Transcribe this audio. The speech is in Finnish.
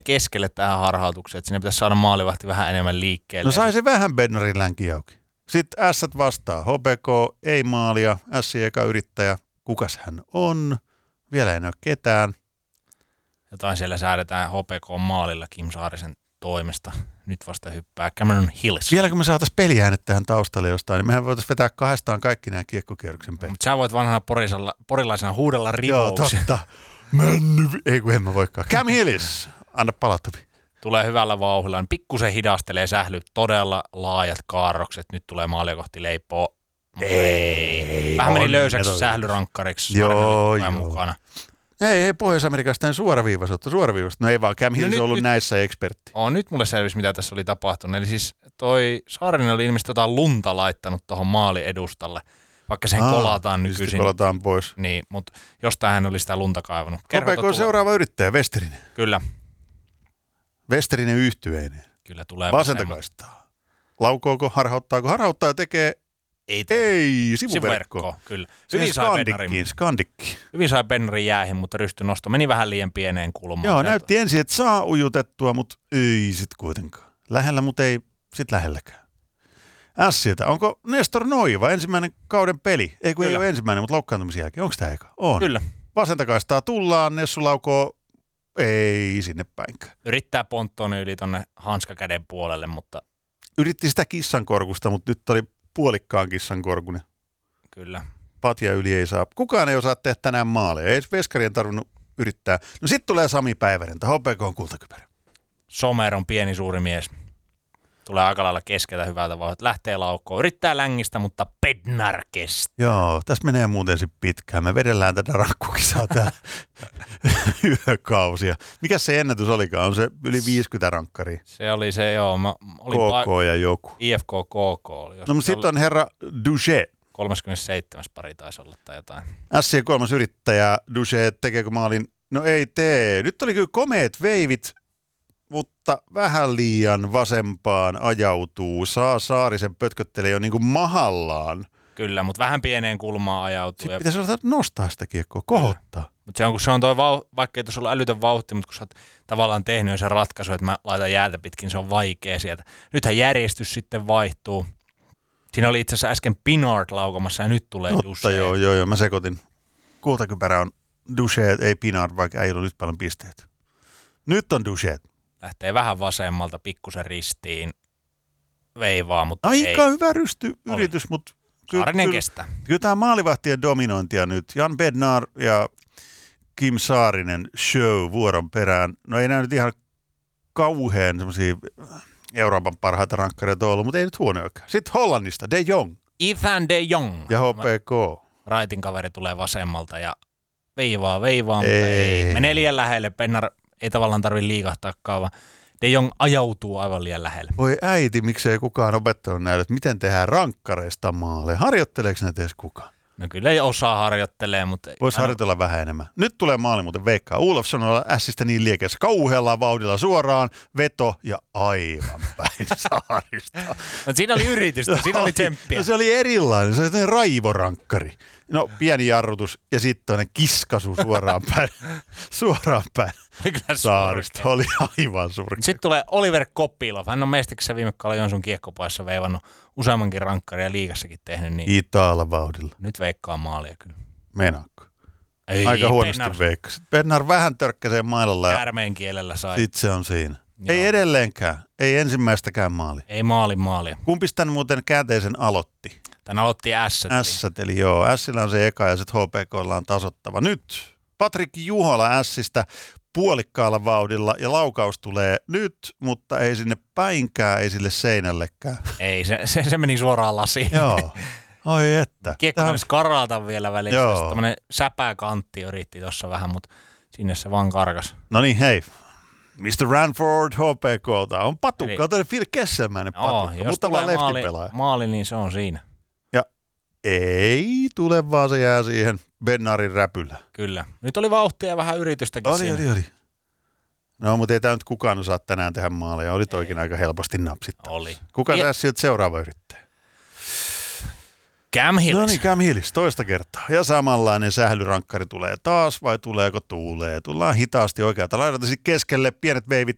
keskelle tähän harhautukseen, että sinne pitäisi saada maalivahti vähän enemmän liikkeelle. No sai se vähän Bednarin länki auki. Sitten Ässät vastaa. HPK ei maalia. Ässi eka yrittäjä. Kukas hän on? Vielä ei ole ketään. Jotain siellä säädetään HPK maalilla Kim Saarisen toimesta. Nyt vasta hyppää Cameron Hills. Vielä kun me saataisiin peliäänet tähän taustalle jostain, niin mehän voitaisiin vetää kahdestaan kaikki nämä kiekkokierroksen pelit. Mutta sä voit vanhana porilaisena huudella rivouksia. Joo, totta. Ei kun en mä voikaan. Cam Hillis, anna palattavi. Tulee hyvällä vauhdilla. Pikkusen hidastelee sähly. Todella laajat kaarrokset. Nyt tulee maalia kohti leipoo. Ei. Vähän meni löysäksi sählyrankkariksi. Joo. Mukana. Ei Pohjois-Amerikasta suoraviivaisuutta. No ei vaan, Cam Hillis on ollut näissä ekspertti. Nyt mulle selvisi, mitä tässä oli tapahtunut. Eli siis toi Saarinen oli ilmeisesti jotain lunta laittanut tuohon maaliedustalle, vaikka sen kolataan nykyisin. Kolataan pois. Niin, mutta jostain hän oli sitä lunta kaivannut. HPK seuraava yrittäjä, Westerinen. Kyllä. Westerinen yhtyeinen. Kyllä tulee vasenta kaistaa. Laukooko, harhauttaako? Harhauttaa ja tekee... Ei, sivuverkko. Kyllä. Skandikki. Hyvin sai Bennarin jäähin, mutta rystynosto meni vähän liian pieneen kulmaan. Joo, näytti ensin, että saa ujutettua, mutta ei sit kuitenkaan. Lähellä, mutta ei sit lähelläkään. Ässiltä. Onko Nestor Noiva ensimmäinen kauden peli? Ei kun ei ole ensimmäinen, mutta loukkaantumisen jälkeen. Onko tämä eka? On. Kyllä. Vasenta kaistaa tullaan, Nessu laukoo. Ei sinne päinkään. Yrittää ponttoon yli tonne hanskakäden puolelle, mutta... Yritti sitä kissankorkusta, mutta nyt oli puolikkaan kissankorkunen. Kyllä. Patja yli ei saa. Kukaan ei osaa tehdä tänään maaleja. Ei veskarien tarvinnut yrittää. No sit tulee Sami Päivärintä. HPK on kultakypärä. Somer on pieni suuri mies. Tulee aika lailla keskeltä hyvältä vauhdilta. Lähtee laukkoon. Yrittää längistä, mutta Bednar kestää. Joo, tässä menee muuten sit pitkään. Me vedellään tätä rankkukisaa täällä yökausia. Mikäs se ennätys olikaan? On se yli 50 rankkaria? Se oli se, joo. KK ja joku. IFK KK oli. No mutta sitten on herra Duché. 37. pari taisi olla tai jotain. SC kolmas yrittäjä. Duché, tekeekö maalin? No ei tee. Nyt oli kyllä komeet veivit, mutta vähän liian vasempaan ajautuu. Saarisen pötköttelee jo niin kuin mahallaan. Kyllä, mutta vähän pieneen kulmaan ajautuu. Sitten pitäisi osata nostaa sitä kiekkoa, kohottaa. Mutta se on, kun se on toi vaikka ei tuossa ollut älytön vauhti, mutta kun sä oot tavallaan tehnyt sen ratkaisu, että mä laitan jäätä pitkin, se on vaikea sieltä. Nythän järjestys sitten vaihtuu. Siinä oli itse asiassa äsken Pinard laukomassa ja nyt tulee Duché. Joo, mä sekoitin. Kultakypärä on Duché, ei Pinard, vaikka ei ollut nyt paljon pisteitä. Nyt on Duché. Lähtee vähän vasemmalta, pikkusen ristiin, veivaa, mutta aika hyvä yritys, mutta Saarinen kestää. Kyllä tämä maalivahtien dominointia nyt. Jan Bednar ja Kim Saarinen show vuoron perään. No ei näy nyt ihan kauhean semmoisia Euroopan parhaita rankkareita ollut, mutta ei nyt huonoakaan. Sitten Hollannista, De Jong. Ethan De Jong. Ja HPK. Raitin kaveri tulee vasemmalta ja veivaa, mutta ei. Menee liian lähelle. Bednar ei tavallaan tarvitse liikahtaakaan, vaan De Jong ajautuu aivan liian lähelle. Voi äiti, miksei kukaan opettanut näille, että miten tehdään rankkareista maaleja. Harjoitteleeko näitä edes kukaan? No kyllä ei osaa harjoittelee, mutta... Voisi harjoitella vähän enemmän. Nyt tulee maali muuten Veikkaa. Olofsson on Ässistä niin liekeissä kauhealla vauhdilla suoraan, veto ja aivan päin Saarista. No siinä oli yritystä, siinä oli tsemppiä. No se oli erilainen, se oli raivorankkari. No pieni jarrutus ja sitten toinen kiskasu suoraan päin Saarista. Oli aivan surkea. Sitten tulee Oliver Kopilov. Hän on mestiksessä viime kaudella Joensuun kiekkopaissa veivannut useammankin rankkaria ja liigassakin tehnyt. Niin Itaalla vauhdilla. nyt veikkaa maalia kyllä. Meinaatko? Ei, aika huonosti veikkasit. Bednar vähän törkkäseen mailalla. Kärmeen kielellä sai. Sitten se on siinä. Joo. Ei edelleenkään. Ei ensimmäistäkään maalia. Ei maalia. Kumpis tän muuten käänteisen aloitti? Tän aloitti Ässät. Ässät, eli joo. Ässillä on se eka ja sitten HPK:lla on tasoittava. Nyt Patrik Juhola Ässistä puolikkaalla vauhdilla ja laukaus tulee nyt, mutta ei sinne päinkään, ei sille seinällekään. Ei, se meni suoraan lasiin. Joo. Oi että. Kiekko mennessä karata vielä välissä. Tämmöinen säpäkantti yritti tuossa vähän, mutta sinne se vaan karkas. No niin, hei. Mr. Ranford HPK:lta on patukka, on Phil Kesselmäinen patukka, mutta vaan leftipelaaja. Maali, niin se on siinä. Ja ei tule, vaan se jää siihen Bednarin räpyllä. Kyllä. Nyt oli vauhtia ja vähän yritystäkin siinä. Oli. No, mutta ei tämä nyt kukaan osaa tänään tehdä maaleja. Oli toikin aika helposti napsittaa. Oli. Kuka tässä siltä seuraava yrittää? Cam Hillis. No niin, Cam Hillis toista kertaa. Ja samanlainen sählyrankkari tulee taas, vai tuleeko tuulee? Tullaan hitaasti oikealta laidalta sitten keskelle, pienet veivit.